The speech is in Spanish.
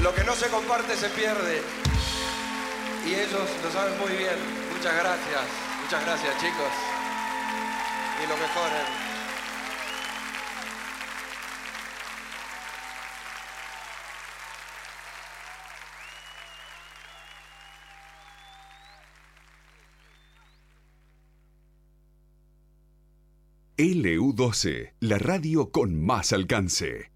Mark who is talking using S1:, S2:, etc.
S1: Lo que no se comparte se pierde. Y ellos lo saben muy bien. Muchas gracias chicos. Y lo mejor.
S2: LU12, la radio con más alcance.